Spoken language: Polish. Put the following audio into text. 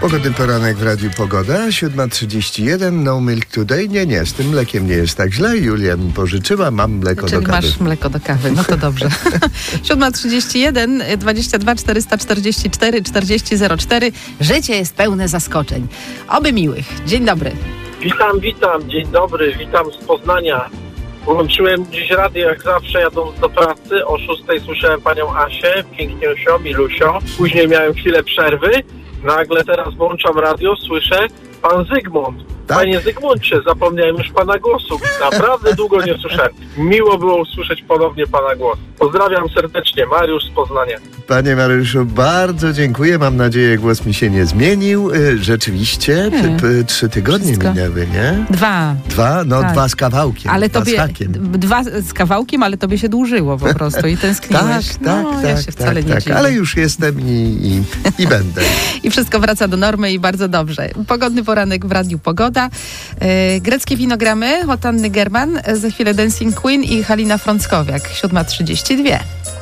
Pogodny poranek w Radiu Pogoda, 7:31, no milk today. Nie, z tym mlekiem nie jest tak źle. Julia mi pożyczyła, mam mleko do kawy. Masz mleko do kawy, no to dobrze. 7:31, 22 444 4004. Życie jest pełne zaskoczeń. Oby miłych. Dzień dobry. Witam, dzień dobry, witam z Poznania. Włączyłem dziś radio jak zawsze jadąc do pracy. O 6:00 słyszałem panią Asię, piękniusią, milusią. Później miałem chwilę przerwy. Nagle teraz włączam radio, słyszę pan Zygmunt. Tak? Panie Zygmuncie, zapomniałem już pana głosu. Naprawdę długo nie słyszałem. Miło było usłyszeć ponownie pana głos. Pozdrawiam serdecznie, Mariusz z Poznania. Panie Mariuszu, bardzo dziękuję. Mam nadzieję, głos mi się nie zmienił. Rzeczywiście, 3 tygodnie Wszystko. minęły, nie? 2. Tak. 2 z kawałkiem. Ale 2 z tobie, hakiem. 2 z kawałkiem, ale tobie się dłużyło po prostu i tęskniłeś. Ja się wcale nie dziwię. Ale już jestem i będę. I wszystko wraca do normy i bardzo dobrze. Pogodny poranek w Radiu Pogoda. Greckie winogramy od Anny German, za chwilę Dancing Queen i Halina Frąckowiak, 7:32.